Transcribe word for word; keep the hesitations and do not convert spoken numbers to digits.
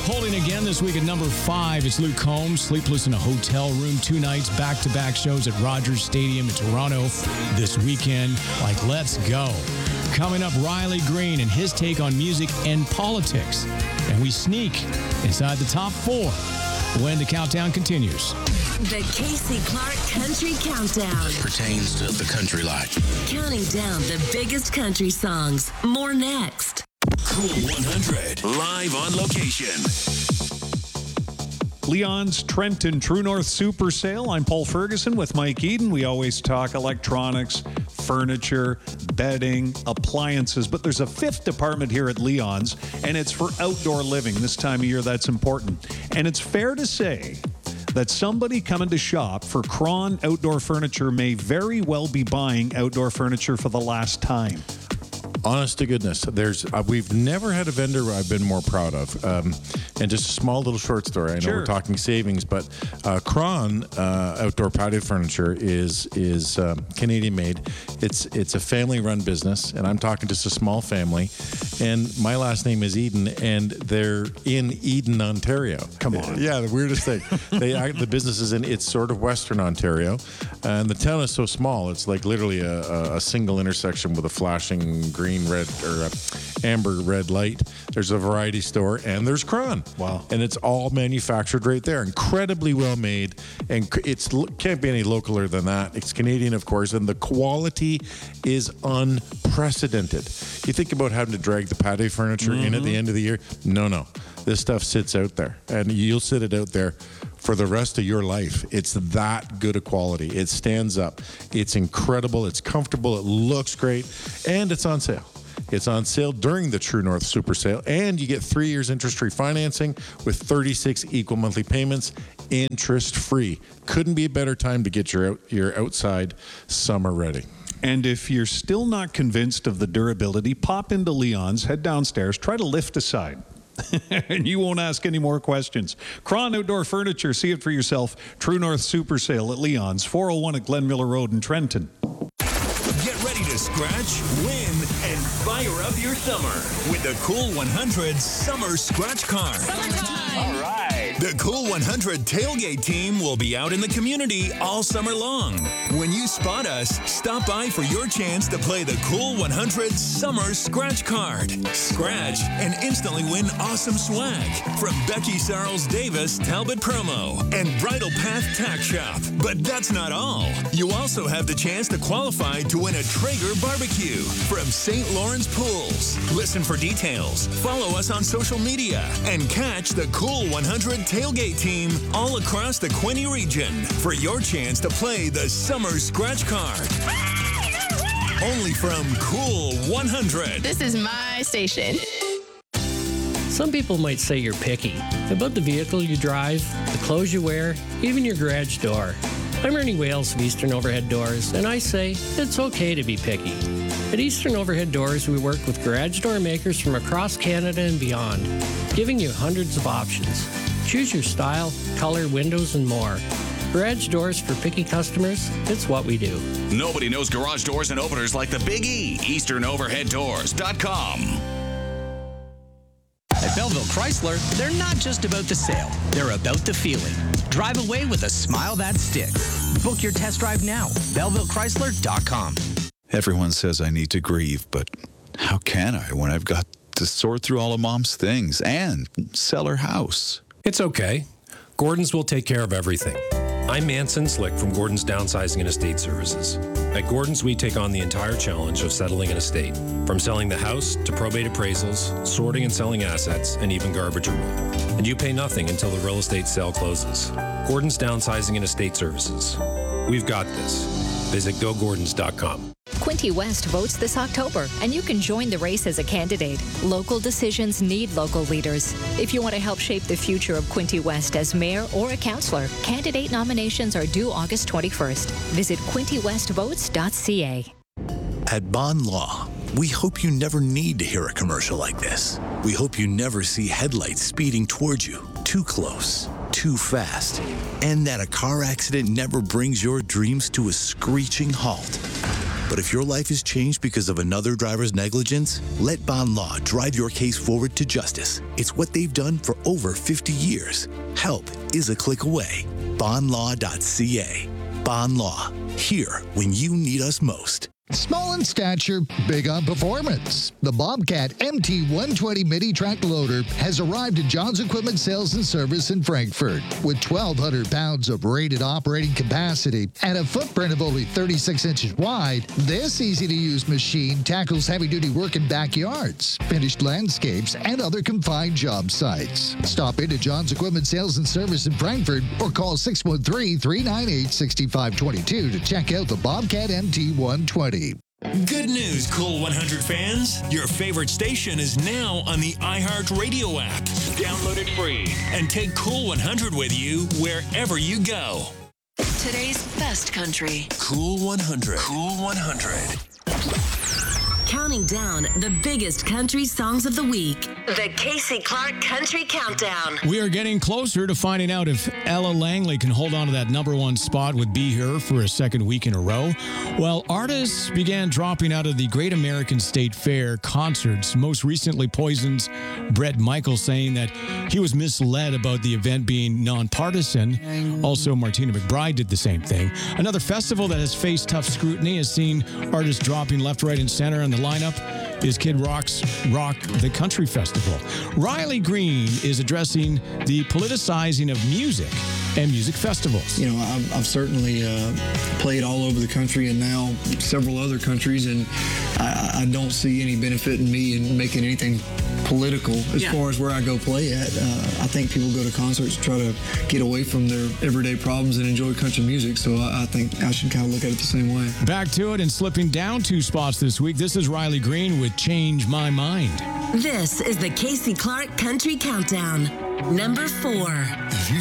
Holding again this week at number five is Luke Combs, Sleepless in a Hotel Room. Two nights, back-to-back shows at Rogers Stadium in Toronto this weekend. Like, let's go. Coming up, Riley Green and his take on music and politics. And we sneak inside the top four when the countdown continues. The Casey Clark Country Countdown. Pertains to the country life. Counting down the biggest country songs. More next. Cool one hundred. Live on location. Leon's Trenton True North Super Sale. I'm Paul Ferguson with Mike Eden. We always talk electronics, furniture, bedding, appliances, but there's a fifth department here at Leon's, and it's for outdoor living. This time of year, that's important. And it's fair to say that somebody coming to shop for Cron Outdoor Furniture may very well be buying outdoor furniture for the last time. Honest to goodness, there's uh, we've never had a vendor I've been more proud of. Um, and just a small little short story. I know Sure. we're talking savings, but uh, Cron uh, Outdoor Patio Furniture is is um, Canadian made. It's it's a family run business, and I'm talking just a small family. And my last name is Eden, and they're in Eden, Ontario. Come on. Yeah, the weirdest thing. They act, the business is in it's sort of Western Ontario, and the town is so small. It's like literally a, a, a single intersection with a flashing green, red, or a amber red light. There's a variety store, and there's Cron. Wow. And it's all manufactured right there. Incredibly well made, and it's can't be any localer than that. It's Canadian, of course, and the quality is unprecedented. You think about having to drag the patio furniture mm-hmm. in at the end of the year. No, no. This stuff sits out there, and you'll sit it out there for the rest of your life. It's that good a quality. It stands up. It's incredible. It's comfortable. It looks great, and it's on sale. It's on sale during the True North Super Sale, and you get three years interest-free financing with thirty-six equal monthly payments, interest-free. Couldn't be a better time to get your out, your outside summer ready. And if you're still not convinced of the durability, pop into Leon's, head downstairs, try to lift aside. And you won't ask any more questions. Cron Outdoor Furniture, see it for yourself. True North Super Sale at Leon's, four oh one at Glen Miller Road in Trenton. Get ready to scratch, win, and fire up your summer with the Cool one hundred Summer Scratch Card. All right. The Cool one hundred tailgate team will be out in the community all summer long. When you spot us, stop by for your chance to play the Cool one hundred Summer Scratch Card. Scratch and instantly win awesome swag from Becky Sarles Davis Talbot Promo and Bridal Path Tack Shop. But that's not all. You also have the chance to qualify to win a Traeger barbecue from Saint Lawrence Pools. Listen for details, follow us on social media, and catch the Cool one hundred tailgate team all across the Quinte region for your chance to play the Summer Scratch Card. Only from Cool one hundred. This is my station. Some people might say you're picky about the vehicle you drive, the clothes you wear, even your garage door. I'm Ernie Wales of Eastern Overhead Doors, and I say it's okay to be picky. At Eastern Overhead Doors, we work with garage door makers from across Canada and beyond, giving you hundreds of options. Choose your style, color, windows, and more. Garage doors for picky customers, it's what we do. Nobody knows garage doors and openers like the Big E. Eastern Overhead Doors dot com. At Belleville Chrysler, they're not just about the sale, they're about the feeling. Drive away with a smile that sticks. Book your test drive now. Belleville Chrysler dot com. Everyone says I need to grieve, but how can I when I've got to sort through all of Mom's things and sell her house? It's okay. Gordon's will take care of everything. I'm Manson Slick from Gordon's Downsizing and Estate Services. At Gordon's, we take on the entire challenge of settling an estate, from selling the house to probate appraisals, sorting and selling assets, and even garbage removal. And you pay nothing until the real estate sale closes. Gordon's Downsizing and Estate Services. We've got this. Visit go gordons dot com. Quinte West votes this October, and you can join the race as a candidate. Local decisions need local leaders. If you want to help shape the future of Quinte West as mayor or a councillor, candidate nominations are due August twenty-first. Visit quinte west votes dot c a. At Bond Law, we hope you never need to hear a commercial like this. We hope you never see headlights speeding towards you, too close, too fast, and that a car accident never brings your dreams to a screeching halt. But if your life is changed because of another driver's negligence, let Bond Law drive your case forward to justice. It's what they've done for over fifty years. Help is a click away. bond law dot c a. Bond Law, here when you need us most. Small in stature, big on performance. The Bobcat M T one twenty Mini Track Loader has arrived at John's Equipment Sales and Service in Frankfort. With twelve hundred pounds of rated operating capacity and a footprint of only thirty-six inches wide, this easy-to-use machine tackles heavy-duty work in backyards, finished landscapes, and other confined job sites. Stop into John's Equipment Sales and Service in Frankfort or call six one three, three nine eight, six five two two to check out the Bobcat M T one twenty. Good news, Cool one hundred fans. Your favorite station is now on the iHeartRadio app. Download it free and take Cool one hundred with you wherever you go. Today's best country. Cool one hundred. Cool one hundred. Counting down the biggest country songs of the week. The Casey Clark Country Countdown. We are getting closer to finding out if Ella Langley can hold on to that number one spot with Be Here for a second week in a row. Well, artists began dropping out of the Great American State Fair concerts, most recently Poison's Bret Michaels saying that he was misled about the event being nonpartisan. Also, Martina McBride did the same thing. Another festival that has faced tough scrutiny has seen artists dropping left, right, and center on the lineup is Kid Rock's Rock the Country Festival. Riley Green is addressing the politicizing of music and music festivals. You know, I've, I've certainly uh, played all over the country and now several other countries, and I, I don't see any benefit in me in making anything political as yeah. far as where I go play at. Uh, I think people go to concerts to try to get away from their everyday problems and enjoy country music, so I, I think I should kind of look at it the same way. Back to it and slipping down two spots this week. This is Riley Green with Change My Mind. This is the Casey Clark Country Countdown. Number four. If you